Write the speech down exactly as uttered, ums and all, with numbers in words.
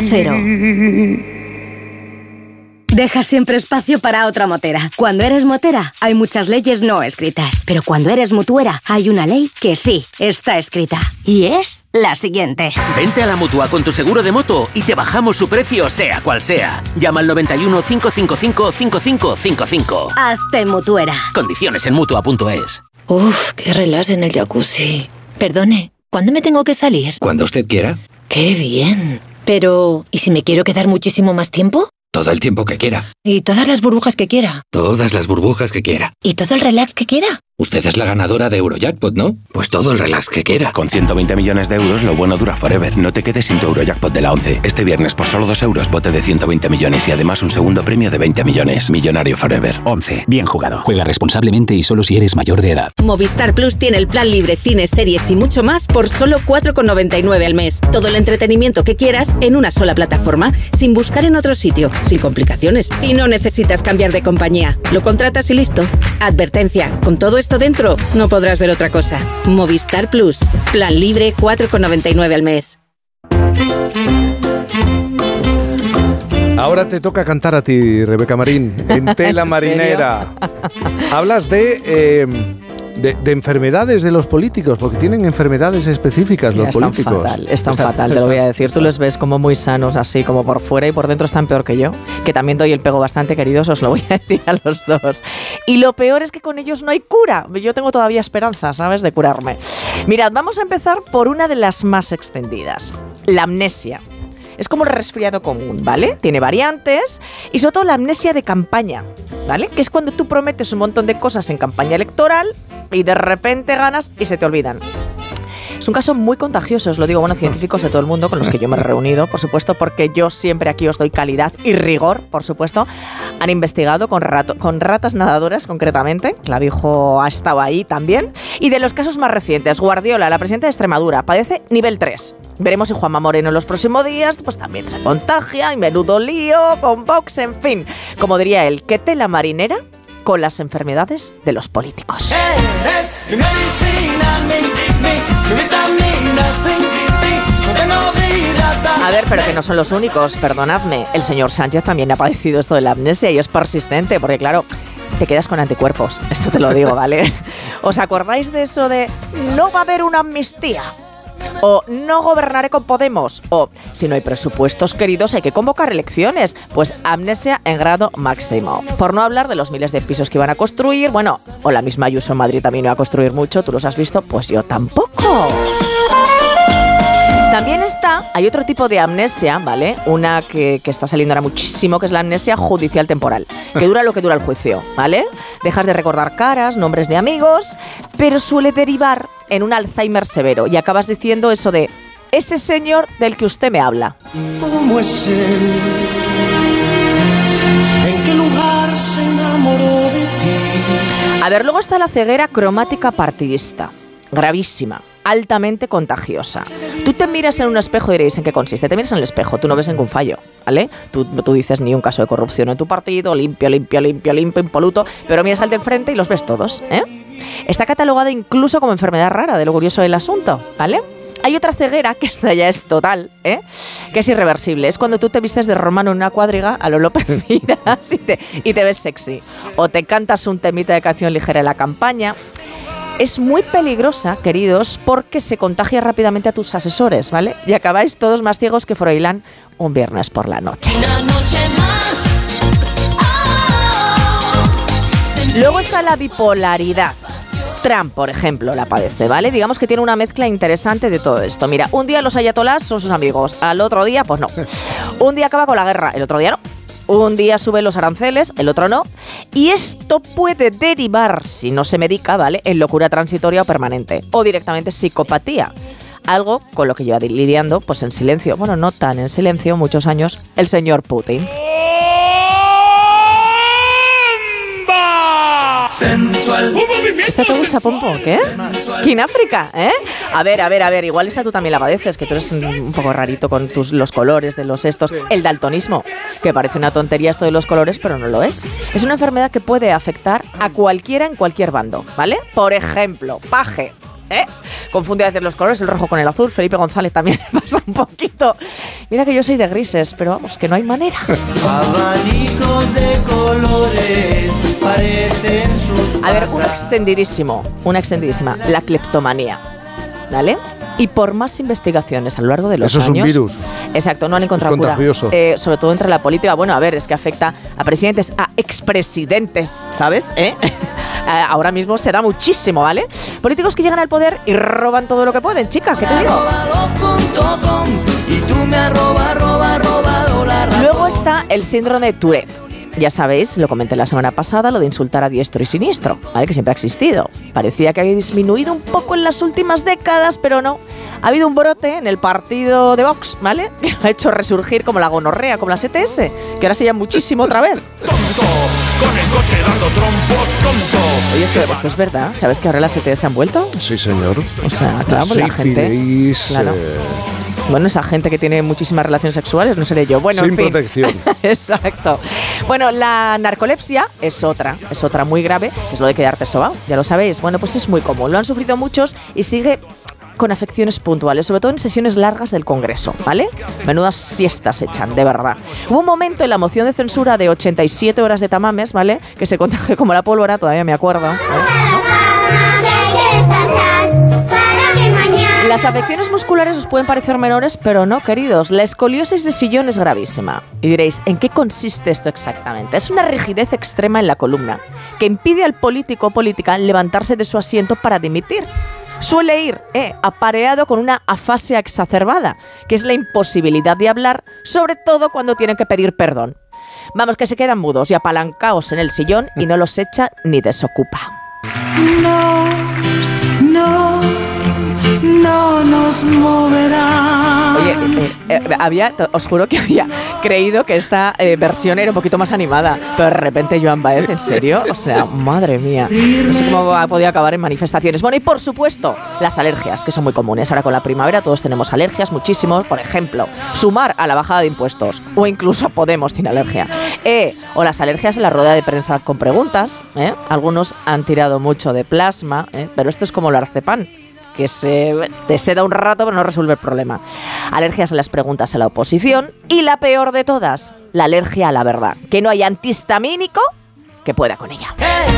Cero. Deja siempre espacio para otra motera. Cuando eres motera, hay muchas leyes no escritas. Pero cuando eres mutuera, hay una ley que sí está escrita. Y es la siguiente. Vente a la Mutua con tu seguro de moto y te bajamos su precio, sea cual sea. Llama al noventa y uno, cinco cinco cinco, cinco cinco cinco cinco. Hazte mutuera. Condiciones en mutua punto es. Uf, qué relax en el jacuzzi. Perdone, ¿cuándo me tengo que salir? Cuando usted quiera. ¡Qué bien! Pero, ¿y si me quiero quedar muchísimo más tiempo? Todo el tiempo que quiera. ¿Y todas las burbujas que quiera? Todas las burbujas que quiera. ¿Y todo el relax que quiera? Usted es la ganadora de Eurojackpot, ¿no? Pues todo el relax que quiera. Con ciento veinte millones de euros, lo bueno dura forever. No te quedes sin tu Eurojackpot de la once. Este viernes, por solo dos euros, bote de ciento veinte millones y además un segundo premio de veinte millones. Millonario forever. once. Bien jugado. Juega responsablemente y solo si eres mayor de edad. Movistar Plus tiene el plan libre, cines, series y mucho más por solo cuatro con noventa y nueve al mes. Todo el entretenimiento que quieras en una sola plataforma, sin buscar en otro sitio, sin complicaciones. Y no necesitas cambiar de compañía. Lo contratas y listo. Advertencia, con todo esto dentro, no podrás ver otra cosa. Movistar Plus. Plan libre, cuatro con noventa y nueve al mes. Ahora te toca cantar a ti, Rebeca Marín, en Tela Marinera. Hablas de, eh, de, de enfermedades de los políticos, porque tienen enfermedades específicas los es políticos. Tan fatal, es tan está, fatal, te lo voy a decir. Tú los ves como muy sanos, así como por fuera, y por dentro están peor que yo, que también doy el pego bastante, queridos, os lo voy a decir a los dos. Y lo peor es que con ellos no hay cura. Yo tengo todavía esperanza, ¿sabes?, de curarme. Mirad, vamos a empezar por una de las más extendidas, la amnesia. Es como el resfriado común, ¿vale? Tiene variantes y sobre todo la amnesia de campaña, ¿vale? Que es cuando tú prometes un montón de cosas en campaña electoral y de repente ganas y se te olvidan. Es un caso muy contagioso, os lo digo, bueno, científicos de todo el mundo con los que yo me he reunido, por supuesto, porque yo siempre aquí os doy calidad y rigor, por supuesto. Han investigado con, rato, con ratas nadadoras, concretamente. Clavijo ha estado ahí también. Y de los casos más recientes, Guardiola, la presidenta de Extremadura, padece nivel tres. Veremos si Juanma Moreno en los próximos días pues también se contagia y menudo lío con Vox, en fin. Como diría él, ¿qué tela marinera con las enfermedades de los políticos? Eres mi medicina, mi, mi, mi vitamina, sin ti, no tengo vida. A ver, pero que no son los únicos, perdonadme. El señor Sánchez también ha padecido esto de la amnesia y es persistente, porque claro, te quedas con anticuerpos. Esto te lo digo, ¿vale? ¿Os acordáis de eso de no va a haber una amnistía? O no gobernaré con Podemos. O si no hay presupuestos, queridos, hay que convocar elecciones. Pues amnesia en grado máximo. Por no hablar de los miles de pisos que iban a construir. Bueno, o la misma Ayuso en Madrid también iba a construir mucho. ¿Tú los has visto? Pues yo tampoco. También está, hay otro tipo de amnesia, ¿vale? Una que, que está saliendo ahora muchísimo, que es la amnesia judicial temporal, que dura lo que dura el juicio, ¿vale? Dejas de recordar caras, nombres de amigos, pero suele derivar en un Alzheimer severo y acabas diciendo eso de ese señor del que usted me habla. ¿Cómo es él? ¿En qué lugar se enamoró de ti? A ver, luego está la ceguera cromática partidista, gravísima, altamente contagiosa. Tú te miras en un espejo y diréis en qué consiste. Te miras en el espejo, tú no ves ningún fallo, ¿vale? Tú, tú dices ni un caso de corrupción en tu partido, limpio, limpio, limpio, limpio, impoluto, pero miras al de enfrente y los ves todos, ¿eh? Está catalogada incluso como enfermedad rara, de lo curioso del asunto, ¿vale? Hay otra ceguera, que esta ya es total, ¿eh? Que es irreversible. Es cuando tú te vistes de romano en una cuadriga, a lo López miras y te, y te ves sexy. O te cantas un temita de canción ligera en la campaña. Es muy peligrosa, queridos, porque se contagia rápidamente a tus asesores, ¿vale? Y acabáis todos más ciegos que Froilán un viernes por la noche. Una noche más. Oh, Luego está la bipolaridad. Trump, por ejemplo, la padece, ¿vale? Digamos que tiene una mezcla interesante de todo esto. Mira, un día los ayatolás son sus amigos, al otro día, pues no. Un día acaba con la guerra, el otro día no. Un día sube los aranceles, el otro no. Y esto puede derivar, si no se medica, ¿vale?, en locura transitoria o permanente. O directamente psicopatía. Algo con lo que lleva lidiando, pues en silencio. Bueno, no tan en silencio, muchos años, el señor Putin. sensual. ¿Esta te gusta, Pompo? ¿Qué? ¿Kin África? ¿Eh? A ver, a ver, a ver, igual esta tú también la padeces, que tú eres un poco rarito con tus, los colores de los estos. El daltonismo, que parece una tontería esto de los colores, pero no lo es. Es una enfermedad que puede afectar a cualquiera en cualquier bando, ¿vale? Por ejemplo, Paje, ¿eh? Confunde a veces los colores, el rojo con el azul. Felipe González también pasa un poquito. Mira que yo soy de grises, pero vamos, que no hay manera. Abanicos de colores parecen sus. A ver, un extendidísimo, una extendidísima, la cleptomanía, ¿vale? Y por más investigaciones a lo largo de los Eso años... Eso es un virus. Exacto, no han encontrado es cura. contagioso. Eh, sobre todo entre la política. Bueno, a ver, es que afecta a presidentes, a expresidentes, ¿sabes? ¿Eh? Ahora mismo se da muchísimo, ¿vale? Políticos que llegan al poder y roban todo lo que pueden, chica, ¿qué te digo? Luego está el síndrome de Tourette. Ya sabéis, lo comenté la semana pasada, lo de insultar a diestro y siniestro, ¿vale? Que siempre ha existido. Parecía que había disminuido un poco en las últimas décadas, pero no. Ha habido un brote en el partido de Vox, ¿vale? Que lo ha hecho resurgir como la gonorrea, como la S T S, que ahora se llama muchísimo otra vez. Tonto, con el coche dando trompos, tonto. Oye, esto, esto es verdad. ¿Sabes que ahora las S T S han vuelto? Sí, señor. O sea, claro, la, la gente... Sífilis, claro. Eh... Bueno, esa gente que tiene muchísimas relaciones sexuales, no seré yo. Bueno, Sin en fin. protección. Exacto. Bueno, la narcolepsia es otra, es otra muy grave, que es lo de quedarte sobao, ya lo sabéis. Bueno, pues es muy común, lo han sufrido muchos y sigue con afecciones puntuales, sobre todo en sesiones largas del Congreso, ¿vale? Menudas siestas echan, de verdad. Hubo un momento en la moción de censura de ochenta y siete horas de Tamames, ¿vale? Que se contagió como la pólvora, todavía me acuerdo, ¿eh? ¿No? Las afecciones musculares os pueden parecer menores, pero no, queridos. La escoliosis de sillón es gravísima. Y diréis, ¿en qué consiste esto exactamente? Es una rigidez extrema en la columna que impide al político o política levantarse de su asiento para dimitir. Suele ir eh, apareado con una afasia exacerbada, que es la imposibilidad de hablar, sobre todo cuando tienen que pedir perdón. Vamos, que se quedan mudos y apalancaos en el sillón y no los echa ni desocupa. No, no. No nos moverá. Oye, eh, eh, había, os juro que había creído que esta eh, versión era un poquito más animada, pero de repente Joan Baez, ¿en serio? O sea, madre mía, no sé cómo ha podido acabar en manifestaciones. Bueno, y por supuesto, las alergias, que son muy comunes. Ahora con la primavera todos tenemos alergias, muchísimos. Por ejemplo, Sumar a la bajada de impuestos, o incluso a Podemos tiene alergia. Eh, o las alergias en la rueda de prensa con preguntas. ¿eh? Algunos han tirado mucho de plasma, ¿eh? pero esto es como el Arcepan, que se te seda un rato pero no resuelve el problema. Alergias a las preguntas a la oposición y la peor de todas, la alergia a la verdad, que no hay antihistamínico que pueda con ella. Hey,